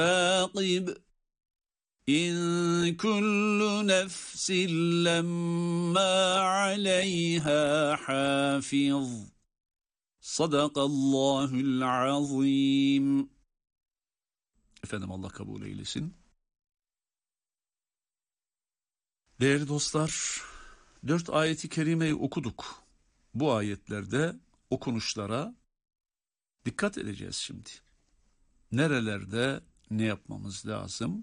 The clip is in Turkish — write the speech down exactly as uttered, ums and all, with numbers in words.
عاقب إن كل نفس لما عليها حافظ Sadakallahul azim. Efendim Allah kabul eylesin. Değerli dostlar, dört ayeti kerimeyi okuduk. Bu ayetlerde okunuşlara dikkat edeceğiz şimdi. Nerelerde ne yapmamız lazım?